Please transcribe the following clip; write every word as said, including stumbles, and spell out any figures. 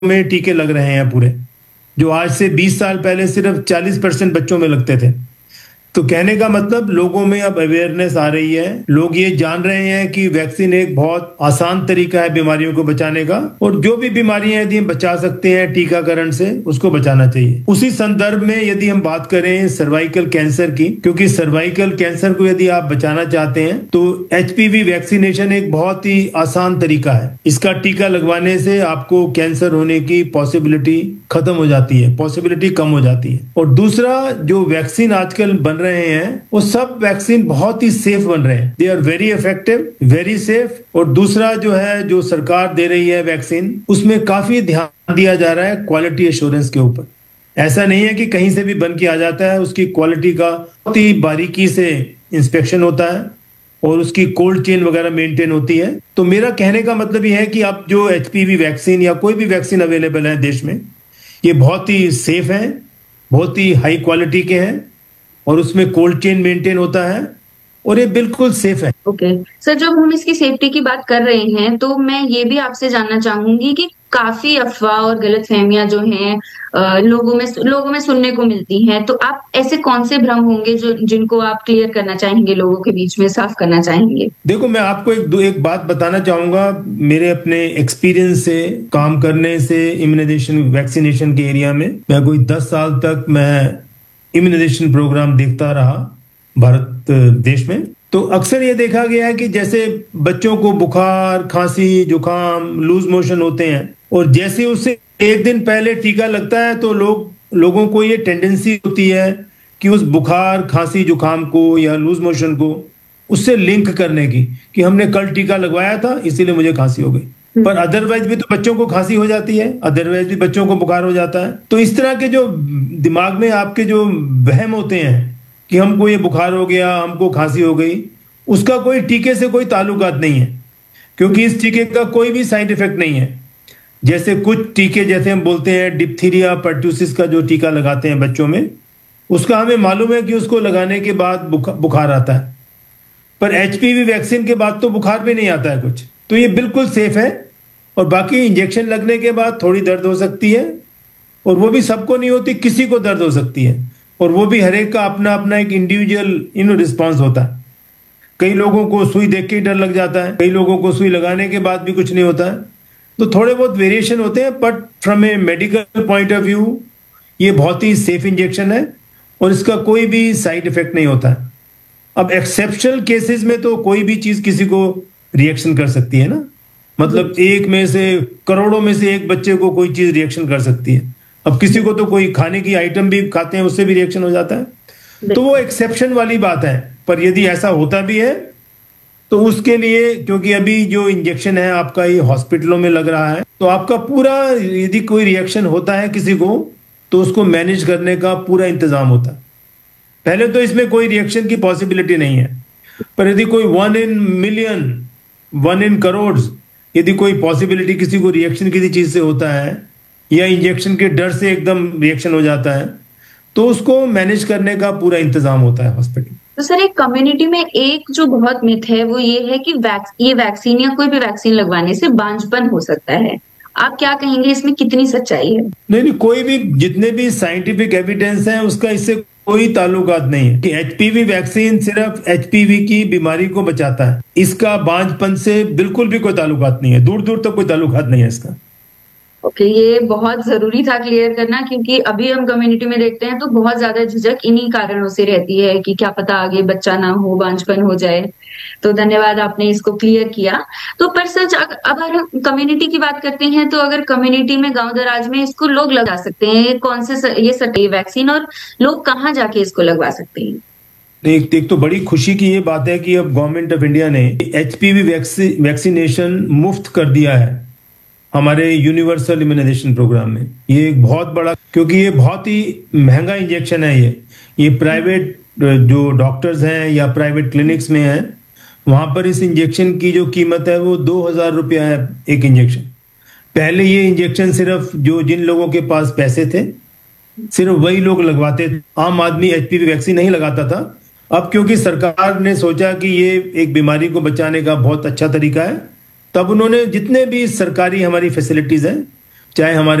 में टीके लग रहे हैं पूरे, जो आज से बीस साल पहले सिर्फ चालीस परसेंट बच्चों में लगते थे। तो कहने का मतलब लोगों में अब अवेयरनेस आ रही है, लोग ये जान रहे हैं कि वैक्सीन एक बहुत आसान तरीका है बीमारियों को बचाने का, और जो भी बीमारियां यदि हम बचा सकते हैं टीकाकरण से, उसको बचाना चाहिए। उसी संदर्भ में यदि हम बात करें सर्वाइकल कैंसर की, क्योंकि सर्वाइकल कैंसर को यदि आप बचाना चाहते हैं तो एचपीवी वैक्सीनेशन एक बहुत ही आसान तरीका है। इसका टीका लगवाने से आपको कैंसर होने की पॉसिबिलिटी खत्म हो जाती है, पॉसिबिलिटी कम हो जाती है। और दूसरा, जो वैक्सीन आजकल बन रहे हैं वो सब वैक्सीन बहुत ही सेफ बन रहे हैं, they are very effective, very safe. और दूसरा जो है, जो सरकार दे रही है वैक्सीन, उसमें काफी ध्यान दिया जा रहा है क्वालिटी एश्योरेंस के ऊपर। ऐसा नहीं है कि कहीं से भी बन के आ जाता है, उसकी क्वालिटी का बहुत ही बारीकी से इंस्पेक्शन होता है और उसकी कोल्ड चेन वगैरह मेंटेन होती है। तो मेरा कहने का मतलब यह है कि आप जो एचपीवी वैक्सीन या कोई भी वैक्सीन अवेलेबल है देश में, ये बहुत ही सेफ है, बहुत ही हाई क्वालिटी के हैं और उसमें कोल्ड चेन मेंटेन होता है और ये बिल्कुल सेफ है। Okay okay. सर, जब हम इसकी सेफ्टी की बात कर रहे हैं तो मैं ये भी आपसे जानना चाहूंगी कि काफी अफवाह और गलतफहमियां जो हैं लोगों में लोगों में सुनने को मिलती हैं, तो आप ऐसे कौन से भ्रम होंगे जो जिनको आप क्लियर करना चाहेंगे, लोगों के बीच में साफ करना चाहेंगे? देखो, मैं आपको एक दो एक बात बताना चाहूंगा मेरे अपने एक्सपीरियंस से, काम करने से इम्यूनाइजेशन वैक्सीनेशन के एरिया में। मैं कोई दस साल तक मैं इम्यूनाइजेशन प्रोग्राम देखता रहा भारत देश में। तो अक्सर ये देखा गया है कि जैसे बच्चों को बुखार, खांसी, जुकाम, लूज मोशन होते हैं और जैसे उससे एक दिन पहले टीका लगता है तो लोग लोगों को ये टेंडेंसी होती है कि उस बुखार, खांसी, जुकाम को या लूज मोशन को उससे लिंक करने की, कि हमने कल टीका लगवाया था इसीलिए मुझे खांसी हो गई। पर अदरवाइज भी तो बच्चों को खांसी हो जाती है, अदरवाइज भी बच्चों को बुखार हो जाता है। तो इस तरह के जो दिमाग में आपके जो वहम होते हैं कि हमको ये बुखार हो गया, हमको खांसी हो गई, उसका कोई टीके से कोई ताल्लुकात नहीं है, क्योंकि इस टीके का कोई भी साइड इफेक्ट नहीं है। जैसे कुछ टीके, जैसे हम बोलते हैं डिप्थीरिया, पर्ट्यूसिस का जो टीका लगाते हैं बच्चों में, उसका हमें मालूम है कि उसको लगाने के बाद बुखार आता है, पर एचपीवी वैक्सीन के बाद तो बुखार भी नहीं आता है कुछ। तो ये बिल्कुल सेफ है। और बाकी इंजेक्शन लगने के बाद थोड़ी दर्द हो सकती है, और वो भी सबको नहीं होती, किसी को दर्द हो सकती है, और वो भी हर एक का अपना अपना एक इंडिविजुअल इन रिस्पॉन्स होता है। कई लोगों को सुई देख के ही डर लग जाता है, कई लोगों को सुई लगाने के बाद भी कुछ नहीं होता है। तो थोड़े बहुत वेरिएशन होते हैं, but from A medical point of view ये बहुत ही सेफ इंजेक्शन है और इसका कोई भी साइड इफेक्ट नहीं होता है। अब एक्सेप्शनल केसेस में तो कोई भी चीज किसी को रिएक्शन कर सकती है ना, मतलब एक में से करोड़ों में से एक बच्चे को कोई चीज रिएक्शन कर सकती है। अब किसी को तो कोई खाने की आइटम भी खाते हैं उससे भी रिएक्शन हो जाता है। तो वो एक्सेप्शन वाली बात है। पर यदि ऐसा होता भी है तो उसके लिए, क्योंकि अभी जो इंजेक्शन है आपका ये हॉस्पिटलों में लग रहा है, तो आपका पूरा, यदि कोई रिएक्शन होता है किसी को तो उसको मैनेज करने का पूरा इंतजाम होता है। पहले तो इसमें कोई रिएक्शन की पॉसिबिलिटी नहीं है, पर यदि कोई one in million, one in crore यदि कोई पॉसिबिलिटी किसी को रिएक्शन किसी चीज से होता है या इंजेक्शन के डर से एकदम रिएक्शन हो जाता है, तो उसको मैनेज करने का पूरा इंतजाम होता है हॉस्पिटल। तो सर, एक कम्युनिटी में एक जो बहुत मिथ है वो ये है कि वैक्स, ये वैक्सीन या कोई भी वैक्सीन लगवाने से बांझपन हो सकता है। आप क्या कहेंगे, इसमें कितनी सच्चाई है? नहीं नहीं, कोई भी, जितने भी साइंटिफिक एविडेंस है उसका इससे कोई ताल्लुकात नहीं है कि एचपीवी वैक्सीन सिर्फ एचपीवी की बीमारी को बचाता है। इसका बांझपन से बिल्कुल भी कोई ताल्लुकात नहीं है, दूर दूर तक कोई ताल्लुकात नहीं है इसका। ओके okay, ये बहुत जरूरी था क्लियर करना, क्योंकि अभी हम कम्युनिटी में देखते हैं तो बहुत ज्यादा झिझक इन्हीं कारणों से रहती है कि क्या पता आगे बच्चा ना हो, बांझपन हो जाए। तो धन्यवाद, आपने इसको क्लियर किया। तो पर सच, अगर हम कम्युनिटी की बात करते हैं तो अगर कम्युनिटी में, गांव दराज में इसको लोग लगा सकते हैं, कौन से ये सटी वैक्सीन, और लोग कहाँ जाके इसको लगवा सकते हैं? एक, एक तो बड़ी खुशी की ये बात है कि अब गवर्नमेंट ऑफ इंडिया ने एचपीवी वैक्सीनेशन मुफ्त कर दिया है हमारे यूनिवर्सल इम्यूनाइजेशन प्रोग्राम में। ये एक बहुत बड़ा, क्योंकि ये बहुत ही महंगा इंजेक्शन है। ये ये प्राइवेट जो डॉक्टर्स हैं या प्राइवेट क्लिनिक्स में हैं, वहां पर इस इंजेक्शन की जो कीमत है वो दो हजार रुपया है एक इंजेक्शन। पहले ये इंजेक्शन सिर्फ जो जिन लोगों के पास पैसे थे सिर्फ वही लोग लगवाते थे, आम आदमी एचपीवी वैक्सीन नहीं लगाता था। अब क्योंकि सरकार ने सोचा कि ये एक बीमारी को बचाने का बहुत अच्छा तरीका है, तब उन्होंने जितने भी सरकारी हमारी फैसिलिटीज हैं चाहे हमारे